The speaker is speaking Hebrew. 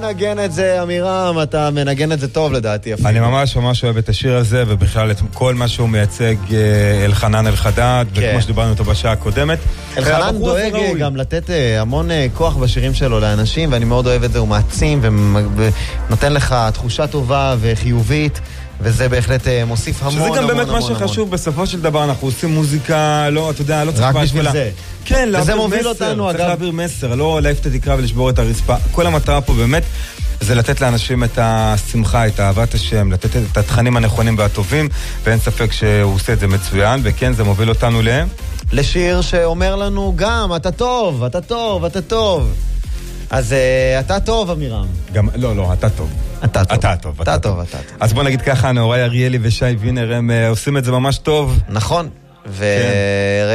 נגן את זה, אמירם, אתה מנגן את זה טוב לדעתי אפילו. אני ממש ממש אוהב את השיר הזה, ובכלל את כל מה שהוא מייצג אלחנן אלחדד, וכמו שדיברנו אותו בשעה הקודמת. אלחנן דואג גם לתת המון כוח בשירים שלו לאנשים, ואני מאוד אוהב את זה, הוא מעצים ונותן לך תחושה טובה וחיובית, וזה בהחלט מוסיף המון. שזה גם באמת מה שחשוב, בסופו של דבר אנחנו עושים מוזיקה, לא, אתה יודע, לא צריך רק בשביל זה. כן, וזה מוביל אותנו, צריך להעביר מסר, לא להעיף את התקרה ולשבור את הרצפה. כל המטרה פה באמת זה לתת לאנשים את השמחה, את אהבת השם, לתת את התכנים הנכונים והטובים, ואין ספק שהוא עושה את זה מצוין, וכן, זה מוביל אותנו לשיר שאומר לנו גם, אתה טוב, אתה טוב, אתה טוב. אז אתה טוב, אמירם. גם, לא, אתה טוב. אתה טוב. אז בוא נגיד ככה, נאורי אריאלי ושי וינר, הם עושים את זה ממש טוב. נכון.